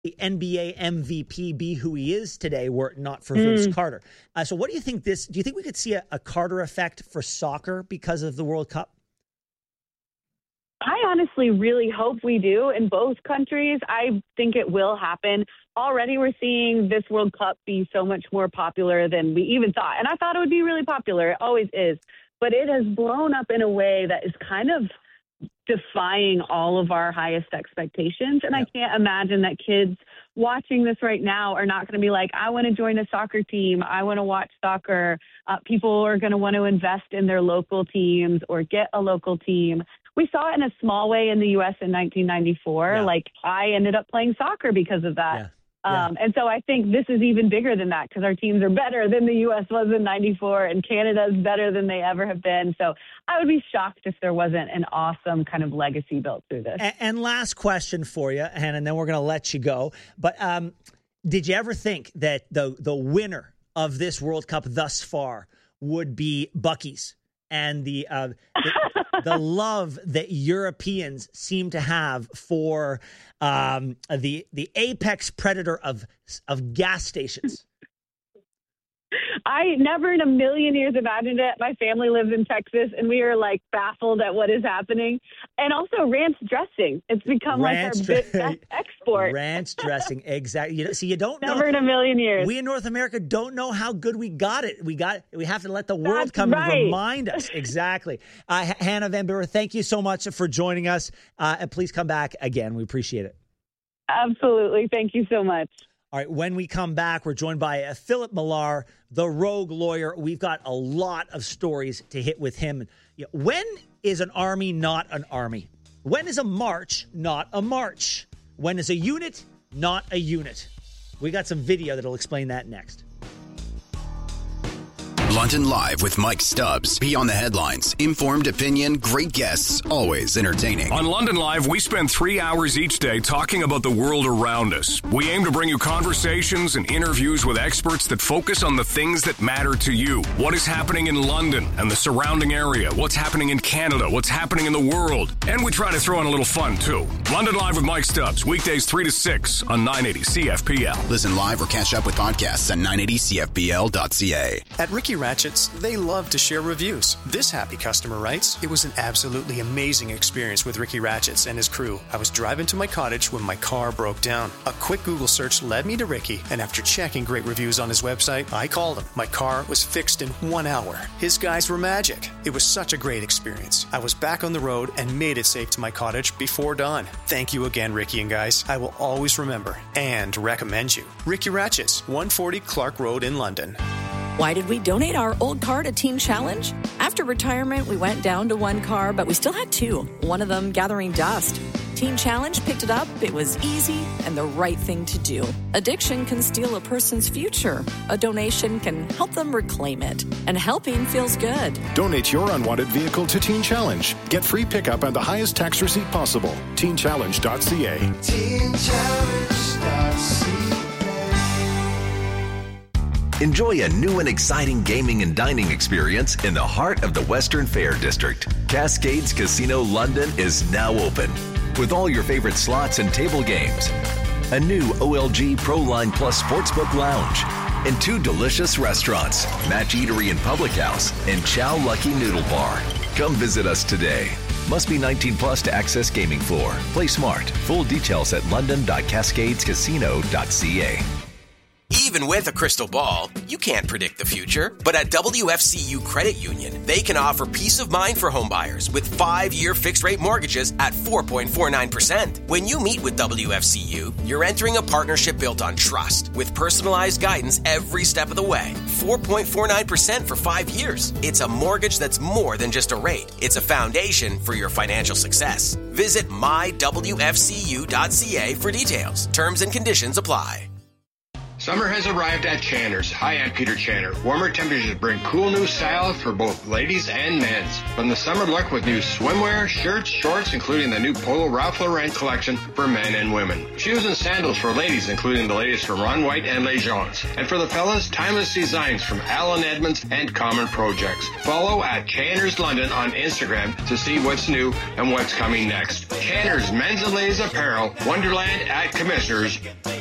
the NBA MVP be who he is today were it not for Vince Carter. So what do you think do you think we could see a Carter effect for soccer because of the World Cup? I honestly really hope we do in both countries. I think it will happen. Already we're seeing this World Cup be so much more popular than we even thought. And I thought it would be really popular. It always is. But it has blown up in a way that is kind of defying all of our highest expectations. And I can't imagine that kids watching this right now are not going to be like, I want to join a soccer team. I want to watch soccer. People are going to want to invest in their local teams or get a local team. We saw it in a small way in the U.S. in 1994. Yeah. Like, I ended up playing soccer because of that. Yeah. And so I think this is even bigger than that because our teams are better than the U.S. was in 94 and Canada is better than they ever have been. So I would be shocked if there wasn't an awesome kind of legacy built through this. And last question for you, Hannah, and then we're going to let you go. But did you ever think that the winner of this World Cup thus far would be Buc-ee's and the love that Europeans seem to have for the apex predator of gas stations? I never in a million years imagined it. My family lives in Texas, and we are like baffled at what is happening. And also ranch dressing. It's become like our best export. Ranch dressing, exactly. You don't know. Never in a million years. We in North America don't know how good we got it. We have to let the world come and remind us. Exactly. Hannah Van Buren, thank you so much for joining us. And please come back again. We appreciate it. Absolutely. Thank you so much. All right, when we come back, we're joined by Philip Millar, the rogue lawyer. We've got a lot of stories to hit with him. When is an army not an army? When is a march not a march? When is a unit not a unit? We got some video that'll explain that next. London Live with Mike Stubbs. Beyond the headlines, informed opinion, great guests, always entertaining. On London Live, we spend 3 hours each day talking about the world around us. We aim to bring you conversations and interviews with experts that focus on the things that matter to you. What is happening in London and the surrounding area? What's happening in Canada? What's happening in the world? And we try to throw in a little fun, too. London Live with Mike Stubbs, weekdays 3 to 6 on 980 CFPL. Listen live or catch up with podcasts at 980CFPL.ca. At Ricky Ratchets, they love to share reviews. This happy customer writes, "It was an absolutely amazing experience with Ricky Ratchets and his crew. I was driving to my cottage when my car broke down. A quick Google search led me to Ricky, and after checking great reviews on his website, I called him. My car was fixed in 1 hour. His guys were magic. It was such a great experience. I was back on the road and made it safe to my cottage before dawn. Thank you again, Ricky and guys. I will always remember and recommend you. Ricky Ratchets, 140 Clark Road in London." Why did we donate our old car to Teen Challenge? After retirement, we went down to one car, but we still had two, one of them gathering dust. Teen Challenge picked it up. It was easy and the right thing to do. Addiction can steal a person's future. A donation can help them reclaim it. And helping feels good. Donate your unwanted vehicle to Teen Challenge. Get free pickup and the highest tax receipt possible. TeenChallenge.ca. TeenChallenge.ca. Enjoy a new and exciting gaming and dining experience in the heart of the Western Fair District. Cascades Casino London is now open with all your favorite slots and table games, a new OLG ProLine Plus Sportsbook Lounge, and 2 delicious restaurants, Match Eatery and Public House, and Chow Lucky Noodle Bar. Come visit us today. Must be 19 plus to access gaming floor. Play smart. Full details at london.cascadescasino.ca. Even with a crystal ball, you can't predict the future. But at WFCU Credit Union, they can offer peace of mind for homebuyers with 5-year fixed-rate mortgages at 4.49%. When you meet with WFCU, you're entering a partnership built on trust with personalized guidance every step of the way. 4.49% for 5 years. It's a mortgage that's more than just a rate. It's a foundation for your financial success. Visit mywfcu.ca for details. Terms and conditions apply. Summer has arrived at Channer's. Hi, I'm Peter Channer. Warmer temperatures bring cool new style for both ladies and men's. From the summer look with new swimwear, shirts, shorts, including the new Polo Ralph Lauren collection for men and women. Shoes and sandals for ladies, including the latest from Ron White and Les Gens. And for the fellas, timeless designs from Alan Edmonds and Common Projects. Follow at Channer's London on Instagram to see what's new and what's coming next. Channer's Men's and Ladies Apparel, Wonderland at Commissioners.